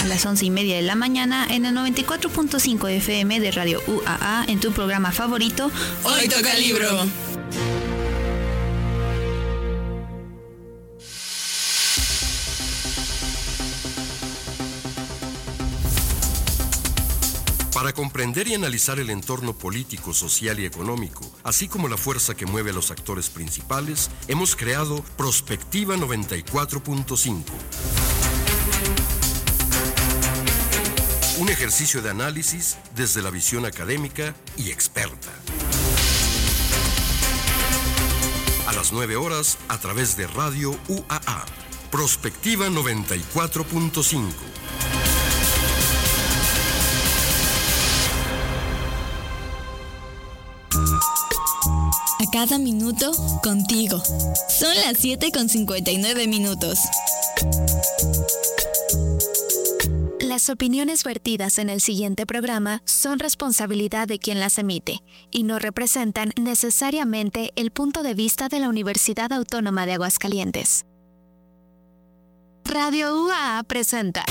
a las 11:30 de la mañana en el 94.5 FM de Radio UAA en tu programa favorito. Hoy toca libro. Para comprender y analizar el entorno político, social y económico, así como la fuerza que mueve a los actores principales, hemos creado Prospectiva 94.5. Un ejercicio de análisis desde la visión académica y experta. A las 9 horas, a través de Radio UAA. Prospectiva 94.5. A cada minuto, contigo. Son las 7:59. Las opiniones vertidas en el siguiente programa son responsabilidad de quien las emite y no representan necesariamente el punto de vista de la Universidad Autónoma de Aguascalientes. Radio UAA presenta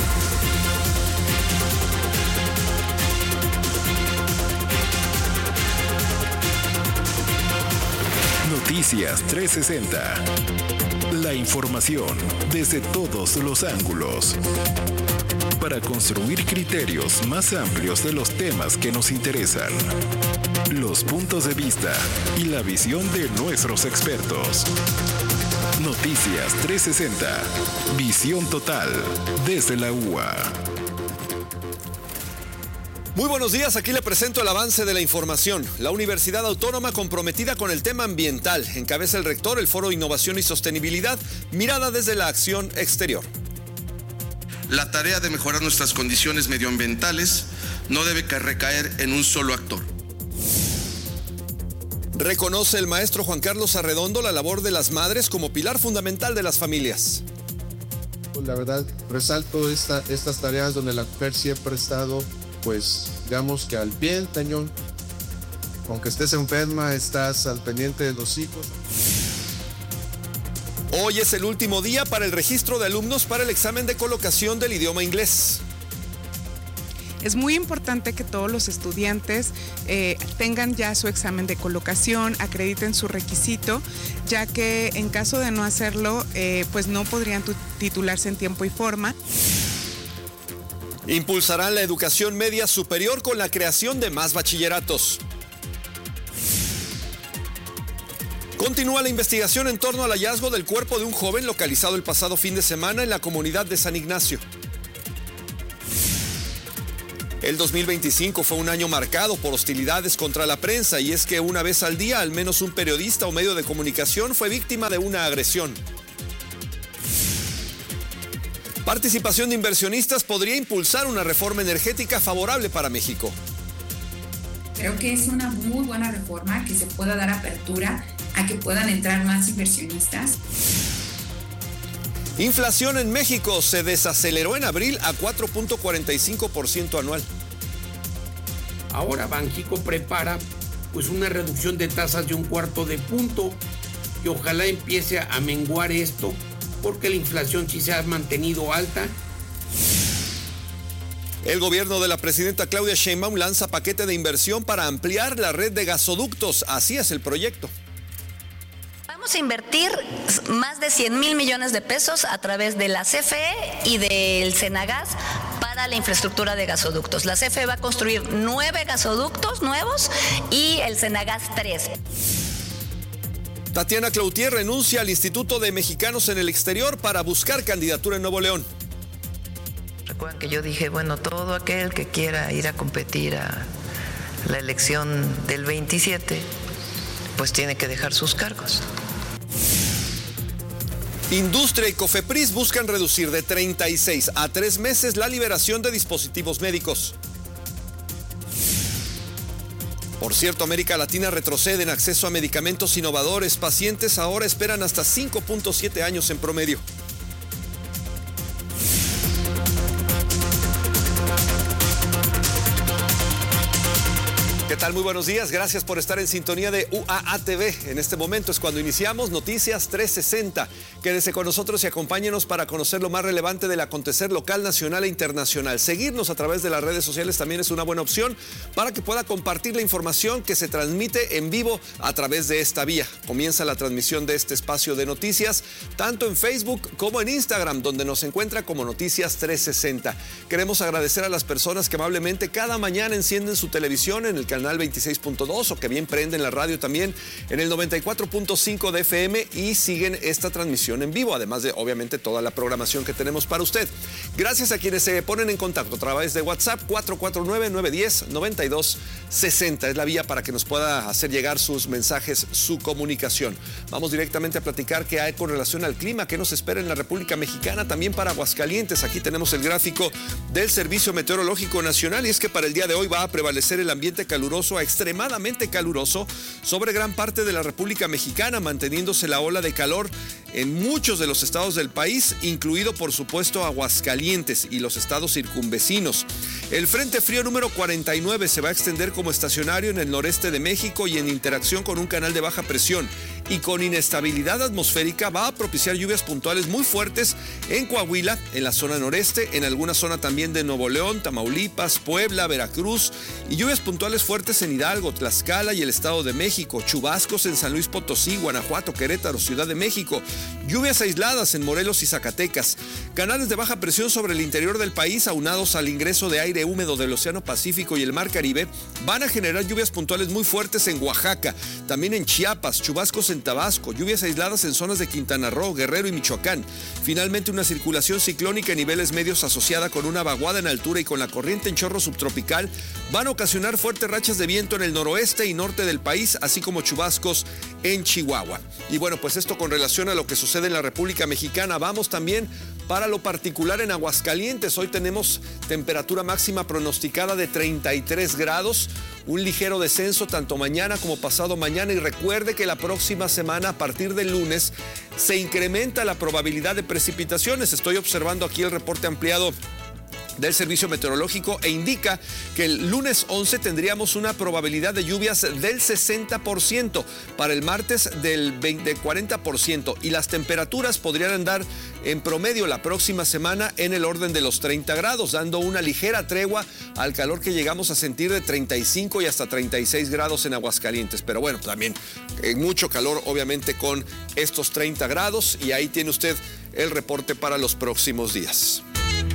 Noticias 360. La información desde todos los ángulos. Para construir criterios más amplios de los temas que nos interesan. Los puntos de vista y la visión de nuestros expertos. Noticias 360. Visión total desde la UA. Muy buenos días, aquí le presento el avance de la información. La Universidad Autónoma comprometida con el tema ambiental. Encabeza el rector el Foro Innovación y Sostenibilidad, mirada desde la acción exterior. La tarea de mejorar nuestras condiciones medioambientales no debe recaer en un solo actor. Reconoce el maestro Juan Carlos Arredondo la labor de las madres como pilar fundamental de las familias. La verdad, resalto estas tareas donde la mujer siempre ha estado, pues, digamos que al pie del cañón. Aunque estés enferma, estás al pendiente de los hijos. Hoy es el último día para el registro de alumnos para el examen de colocación del idioma inglés. Es muy importante que todos los estudiantes tengan ya su examen de colocación, acrediten su requisito, ya que en caso de no hacerlo, pues no podrían titularse en tiempo y forma. Impulsarán la educación media superior con la creación de más bachilleratos. Continúa la investigación en torno al hallazgo del cuerpo de un joven localizado el pasado fin de semana en la comunidad de San Ignacio. El 2025 fue un año marcado por hostilidades contra la prensa, y es que una vez al día al menos un periodista o medio de comunicación fue víctima de una agresión. Participación de inversionistas podría impulsar una reforma energética favorable para México. Creo que es una muy buena reforma, que se pueda dar apertura a que puedan entrar más inversionistas. Inflación en México se desaceleró en abril a 4.45% anual. Ahora Banxico prepara pues una reducción de tasas de 1/4 punto y ojalá empiece a menguar esto, porque la inflación sí se ha mantenido alta. El gobierno de la presidenta Claudia Sheinbaum lanza paquete de inversión para ampliar la red de gasoductos. Así es el proyecto. Vamos a invertir más de 100,000 millones de pesos a través de la CFE y del Senagas para la infraestructura de gasoductos. La CFE va a construir 9 gasoductos nuevos y el Senagas 3. Tatiana Cloutier renuncia al Instituto de Mexicanos en el Exterior para buscar candidatura en Nuevo León. Recuerdan que yo dije, bueno, todo aquel que quiera ir a competir a la elección del 27, pues tiene que dejar sus cargos. Industria y Cofepris buscan reducir de 36 a 3 meses la liberación de dispositivos médicos. Por cierto, América Latina retrocede en acceso a medicamentos innovadores. Pacientes ahora esperan hasta 5.7 años en promedio. ¿Qué tal? Muy buenos días. Gracias por estar en sintonía de UAA TV. En este momento es cuando iniciamos Noticias 360. Quédese con nosotros y acompáñenos para conocer lo más relevante del acontecer local, nacional e internacional. Seguirnos a través de las redes sociales también es una buena opción para que pueda compartir la información que se transmite en vivo a través de esta vía. Comienza la transmisión de este espacio de noticias, tanto en Facebook como en Instagram, donde nos encuentra como Noticias 360. Queremos agradecer a las personas que amablemente cada mañana encienden su televisión en el canal 26.2 o que bien prenden la radio también en el 94.5 de FM y siguen esta transmisión en vivo, además de obviamente toda la programación que tenemos para usted. Gracias a quienes se ponen en contacto a través de WhatsApp 449-910-9260. Es la vía para que nos pueda hacer llegar sus mensajes, su comunicación. Vamos directamente a platicar qué hay con relación al clima, qué nos espera en la República Mexicana, también para Aguascalientes. Aquí tenemos el gráfico del Servicio Meteorológico Nacional y es que para el día de hoy va a prevalecer el ambiente caluroso a extremadamente caluroso sobre gran parte de la República Mexicana, manteniéndose la ola de calor en muchos de los estados del país, incluido por supuesto Aguascalientes y los estados circunvecinos. El Frente Frío número 49 se va a extender como estacionario en el noreste de México y en interacción con un canal de baja presión y con inestabilidad atmosférica va a propiciar lluvias puntuales muy fuertes en Coahuila, en la zona noreste, en alguna zona también de Nuevo León, Tamaulipas, Puebla, Veracruz y lluvias puntuales fuertes en Hidalgo, Tlaxcala y el Estado de México, chubascos en San Luis Potosí, Guanajuato, Querétaro, Ciudad de México, lluvias aisladas en Morelos y Zacatecas, canales de baja presión sobre el interior del país aunados al ingreso de aire húmedo del Océano Pacífico y el Mar Caribe van a generar lluvias puntuales muy fuertes en Oaxaca, también en Chiapas, chubascos en Tabasco, lluvias aisladas en zonas de Quintana Roo, Guerrero y Michoacán. Finalmente, una circulación ciclónica en niveles medios asociada con una vaguada en altura y con la corriente en chorro subtropical van a ocasionar fuertes rachas de viento en el noroeste y norte del país, así como chubascos en Chihuahua. Y bueno, pues esto con relación a lo que sucede en la República Mexicana. Vamos también para lo particular en Aguascalientes. Hoy tenemos temperatura máxima pronosticada de 33 grados, un ligero descenso tanto mañana como pasado mañana y recuerde que la próxima semana a partir del lunes se incrementa la probabilidad de precipitaciones. Estoy observando aquí el reporte ampliado del Servicio Meteorológico e indica que el lunes 11 tendríamos una probabilidad de lluvias del 60%, para el martes del 40% y las temperaturas podrían andar en promedio la próxima semana en el orden de los 30 grados, dando una ligera tregua al calor que llegamos a sentir de 35 y hasta 36 grados en Aguascalientes. Pero bueno, también mucho calor obviamente con estos 30 grados y ahí tiene usted el reporte para los próximos días.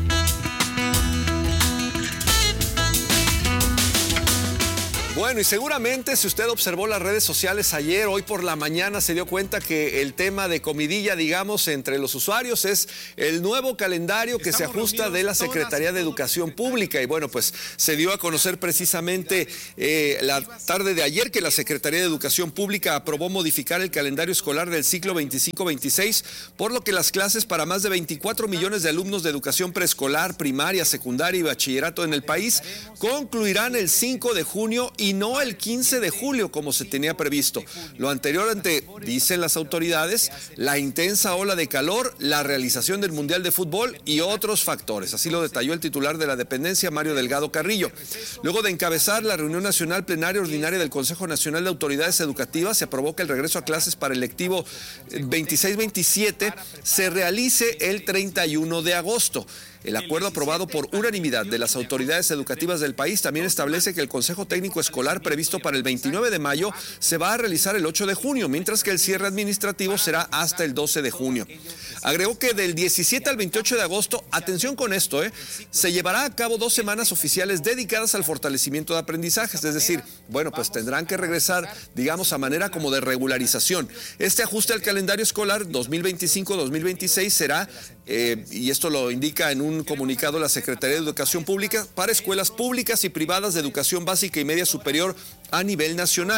Bueno, y seguramente si usted observó las redes sociales ayer, hoy por la mañana, se dio cuenta que el tema de comidilla, digamos, entre los usuarios es el nuevo calendario que se ajusta de la Secretaría de Educación Pública. Y bueno, pues se dio a conocer precisamente la tarde de ayer que la Secretaría de Educación Pública aprobó modificar el calendario escolar del ciclo 25-26, por lo que las clases para más de 24 millones de alumnos de educación preescolar, primaria, secundaria y bachillerato en el país concluirán el 5 de junio y no el 15 de julio como se tenía previsto. Lo anterior ante, dicen las autoridades, la intensa ola de calor, la realización del Mundial de Fútbol y otros factores. Así lo detalló el titular de la dependencia, Mario Delgado Carrillo. Luego de encabezar la reunión nacional plenaria ordinaria del Consejo Nacional de Autoridades Educativas, se aprobó que el regreso a clases para el lectivo 26-27 se realice el 31 de agosto. El acuerdo aprobado por unanimidad de las autoridades educativas del país también establece que el Consejo Técnico Escolar previsto para el 29 de mayo se va a realizar el 8 de junio, mientras que el cierre administrativo será hasta el 12 de junio. Agregó que del 17 al 28 de agosto, atención con esto, se llevará a cabo 2 semanas oficiales dedicadas al fortalecimiento de aprendizajes, es decir, bueno, pues tendrán que regresar, digamos, a manera como de regularización. Este ajuste al calendario escolar 2025-2026 será, y esto lo indica en un comunicado la Secretaría de Educación Pública, para escuelas públicas y privadas de educación básica y media superior a nivel nacional.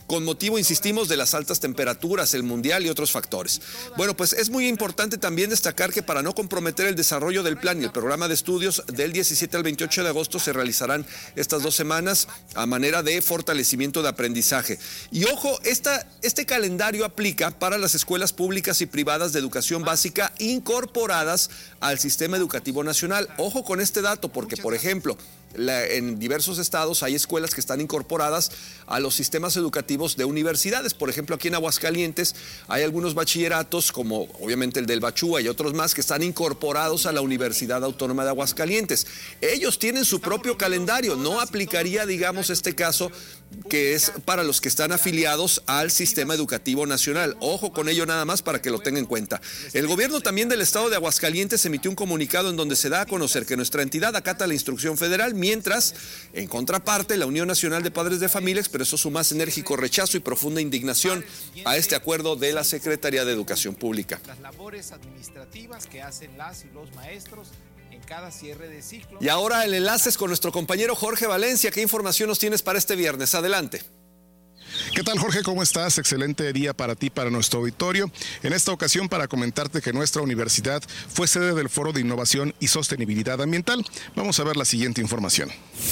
con motivo, insistimos, de las altas temperaturas, el mundial y otros factores. Bueno, pues es muy importante también destacar que para no comprometer el desarrollo del plan y el programa de estudios del 17 al 28 de agosto se realizarán estas 2 semanas a manera de fortalecimiento de aprendizaje. Y ojo, este calendario aplica para las escuelas públicas y privadas de educación básica incorporadas al sistema educativo nacional. Ojo con este dato porque, por ejemplo, en diversos estados hay escuelas que están incorporadas a los sistemas educativos de universidades. Por ejemplo, aquí en Aguascalientes hay algunos bachilleratos, como obviamente el del Bachúa y otros más, que están incorporados a la Universidad Autónoma de Aguascalientes. Ellos tienen su propio calendario. No aplicaría, digamos, este caso que es para los que están afiliados al sistema educativo nacional. Ojo con ello nada más para que lo tengan en cuenta. El gobierno también del estado de Aguascalientes emitió un comunicado en donde se da a conocer que nuestra entidad acata la instrucción federal, mientras, en contraparte, la Unión Nacional de Padres de Familia expresó su más enérgico rechazo y profunda indignación a este acuerdo de la Secretaría de Educación Pública. Las labores administrativas que hacen las y los maestros en cada cierre de ciclo. Y ahora el enlace es con nuestro compañero Jorge Valencia. ¿Qué información nos tienes para este viernes? Adelante. ¿Qué tal, Jorge? ¿Cómo estás? Excelente día para ti, para nuestro auditorio. En esta ocasión, para comentarte que nuestra universidad fue sede del Foro de Innovación y Sostenibilidad Ambiental. Vamos a ver la siguiente información.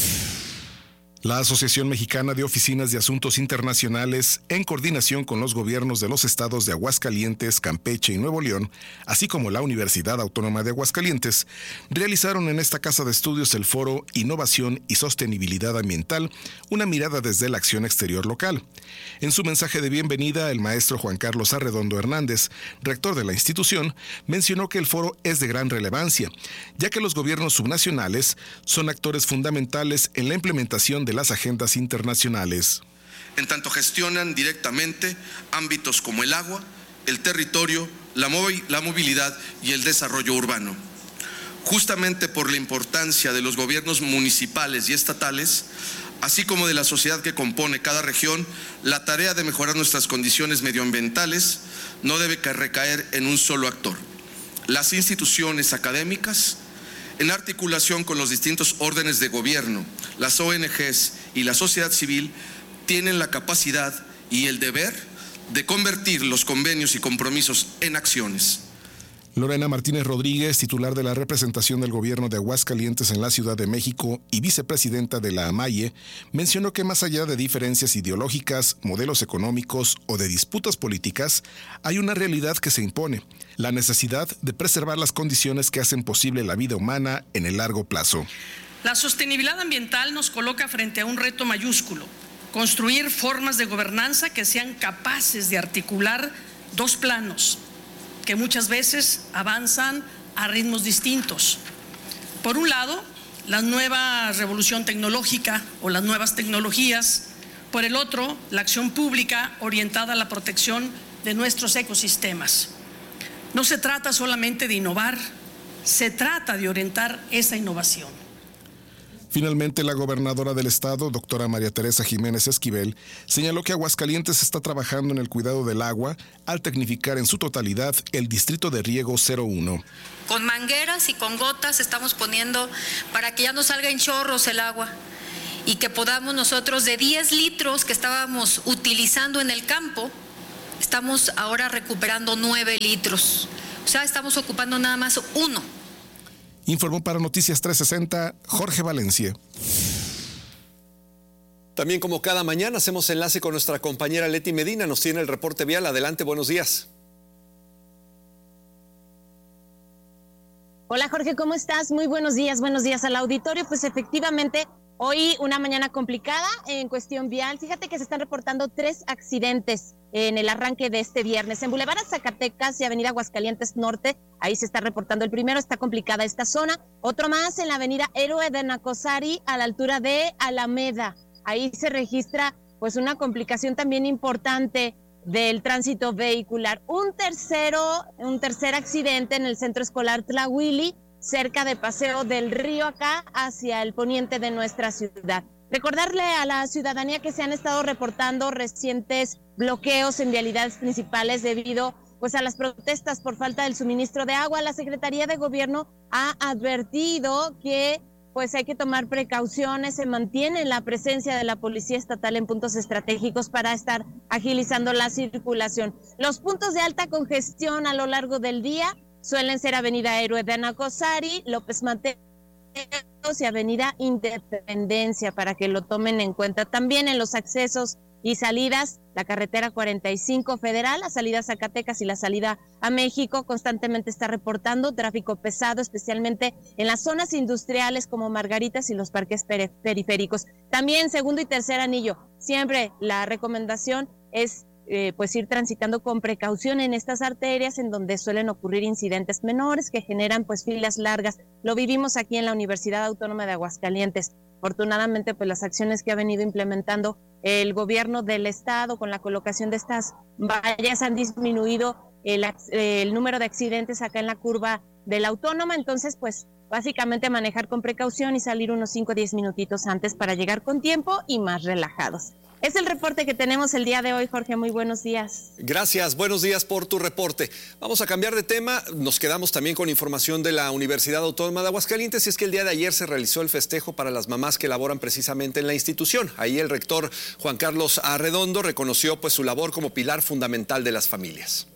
La Asociación Mexicana de Oficinas de Asuntos Internacionales, en coordinación con los gobiernos de los estados de Aguascalientes, Campeche y Nuevo León, así como la Universidad Autónoma de Aguascalientes, realizaron en esta casa de estudios el foro Innovación y Sostenibilidad Ambiental, una mirada desde la acción exterior local. En su mensaje de bienvenida, el maestro Juan Carlos Arredondo Hernández, rector de la institución, mencionó que el foro es de gran relevancia, ya que los gobiernos subnacionales son actores fundamentales en la implementación de las agendas internacionales. En tanto gestionan directamente ámbitos como el agua, el territorio, la movilidad y el desarrollo urbano. Justamente por la importancia de los gobiernos municipales y estatales, así como de la sociedad que compone cada región, la tarea de mejorar nuestras condiciones medioambientales no debe recaer en un solo actor. Las instituciones académicas, en articulación con los distintos órdenes de gobierno, las ONGs y la sociedad civil, tienen la capacidad y el deber de convertir los convenios y compromisos en acciones. Lorena Martínez Rodríguez, titular de la representación del gobierno de Aguascalientes en la Ciudad de México y vicepresidenta de la AMAIE, mencionó que más allá de diferencias ideológicas, modelos económicos o de disputas políticas, hay una realidad que se impone: la necesidad de preservar las condiciones que hacen posible la vida humana en el largo plazo. La sostenibilidad ambiental nos coloca frente a un reto mayúsculo: construir formas de gobernanza que sean capaces de articular dos planos que muchas veces avanzan a ritmos distintos. Por un lado, la nueva revolución tecnológica o las nuevas tecnologías. Por el otro, la acción pública orientada a la protección de nuestros ecosistemas. No se trata solamente de innovar, se trata de orientar esa innovación. Finalmente, la gobernadora del estado, doctora María Teresa Jiménez Esquivel, señaló que Aguascalientes está trabajando en el cuidado del agua al tecnificar en su totalidad el distrito de riego 01. Con mangueras y con gotas estamos poniendo para que ya no salga en chorros el agua y que podamos nosotros, de 10 litros que estábamos utilizando en el campo, estamos ahora recuperando 9 litros. O sea, estamos ocupando nada más 1. Informó para Noticias 360 Jorge Valencia. También, como cada mañana, hacemos enlace con nuestra compañera Leti Medina. Nos tiene el reporte vial. Adelante, buenos días. Hola Jorge, ¿cómo estás? Muy buenos días al auditorio. Pues efectivamente, hoy una mañana complicada en cuestión vial. Fíjate que se están reportando 3 accidentes en el arranque de este viernes. En Boulevard Zacatecas y Avenida Aguascalientes Norte, ahí se está reportando el primero, está complicada esta zona. Otro más en la Avenida Héroe de Nacosari, a la altura de Alameda. Ahí se registra pues una complicación también importante del tránsito vehicular. Un tercer accidente en el centro escolar Tlahuili, cerca de Paseo del Río, acá hacia el poniente de nuestra ciudad. Recordarle a la ciudadanía que se han estado reportando recientes bloqueos en vialidades principales debido pues a las protestas por falta del suministro de agua. La Secretaría de Gobierno ha advertido que pues hay que tomar precauciones, se mantiene la presencia de la Policía Estatal en puntos estratégicos para estar agilizando la circulación. Los puntos de alta congestión a lo largo del día suelen ser Avenida Héroe de Anacosari, López Mateos y Avenida Independencia, para que lo tomen en cuenta. También en los accesos y salidas, la carretera 45 Federal, la salida a Zacatecas y la salida a México constantemente está reportando tráfico pesado, especialmente en las zonas industriales como Margaritas y los parques periféricos. También segundo y tercer anillo, siempre la recomendación es pues ir transitando con precaución en estas arterias en donde suelen ocurrir incidentes menores que generan pues filas largas. Lo vivimos aquí en la Universidad Autónoma de Aguascalientes. Afortunadamente, pues las acciones que ha venido implementando el gobierno del estado con la colocación de estas vallas han disminuido el número de accidentes acá en la curva de la Autónoma. Entonces, pues básicamente manejar con precaución y salir unos 5 o 10 minutitos antes para llegar con tiempo y más relajados. Es el reporte que tenemos el día de hoy, Jorge. Muy buenos días. Gracias, buenos días por tu reporte. Vamos a cambiar de tema. Nos quedamos también con información de la Universidad Autónoma de Aguascalientes, y es que el día de ayer se realizó el festejo para las mamás que laboran precisamente en la institución. Ahí el rector Juan Carlos Arredondo reconoció pues su labor como pilar fundamental de las familias.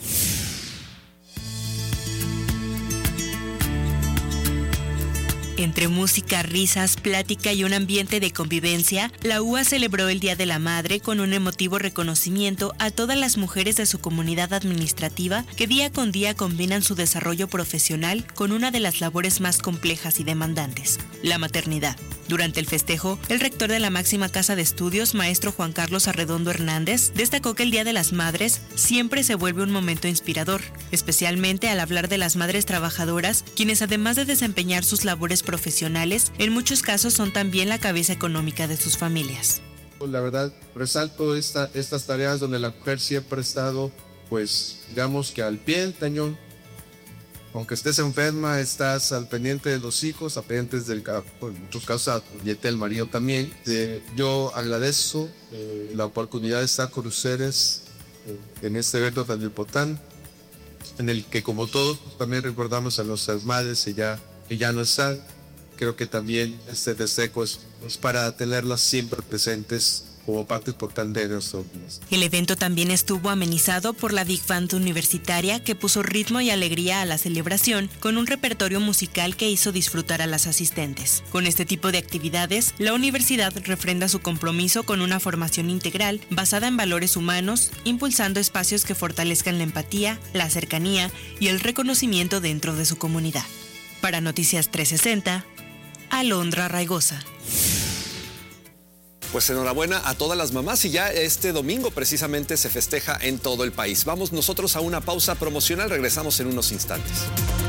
Entre música, risas, plática y un ambiente de convivencia, la UA celebró el Día de la Madre con un emotivo reconocimiento a todas las mujeres de su comunidad administrativa que día con día combinan su desarrollo profesional con una de las labores más complejas y demandantes, la maternidad. Durante el festejo, el rector de la máxima casa de estudios, maestro Juan Carlos Arredondo Hernández, destacó que el Día de las Madres siempre se vuelve un momento inspirador, especialmente al hablar de las madres trabajadoras, quienes además de desempeñar sus labores profesionales, en muchos casos son también la cabeza económica de sus familias. La verdad, resalto estas tareas donde la mujer siempre ha estado, pues, digamos que al pie del cañón. Aunque estés enferma, estás al pendiente de los hijos, al pendiente del en muchos casos, el marido también. Yo agradezco la oportunidad de estar con ustedes en este evento tan importante, en el que, como todos, también recordamos a nuestras madres que ya no están. Creo que también este festejo es para tenerlas siempre presentes como parte importante de nuestros días. El evento también estuvo amenizado por la Big Band Universitaria, que puso ritmo y alegría a la celebración con un repertorio musical que hizo disfrutar a las asistentes. Con este tipo de actividades, la universidad refrenda su compromiso con una formación integral basada en valores humanos, impulsando espacios que fortalezcan la empatía, la cercanía y el reconocimiento dentro de su comunidad. Para Noticias 360, Alondra Raigosa. Pues enhorabuena a todas las mamás, y ya este domingo precisamente se festeja en todo el país. Vamos nosotros a una pausa promocional, regresamos en unos instantes.